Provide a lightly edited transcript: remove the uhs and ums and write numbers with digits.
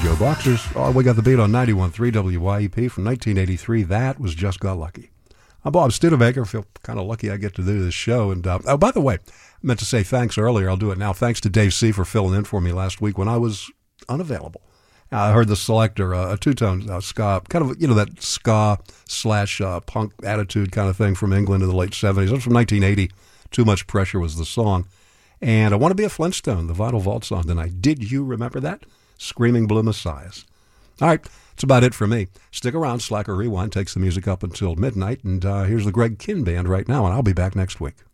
Joe Boxers. Oh, we got the beat on 91.3 WYEP from 1983. That was Just Got Lucky. I'm Bob Studebaker. I feel kind of lucky I get to do this show. And oh, by the way, I meant to say thanks earlier. I'll do it now. Thanks to Dave C. for filling in for me last week when I was unavailable. I heard the selector, a two-tone ska, kind of, that ska / punk attitude kind of thing from England in the late 70s. It was from 1980. Too Much Pressure was the song. And I Want to Be a Flintstone, the Vinyl Vault song tonight. Did you remember that? Screaming Blue Messiahs. All right, that's about it for me. Stick around. Slacker Rewind takes the music up until midnight. And here's the Greg Kihn Band right now, and I'll be back next week.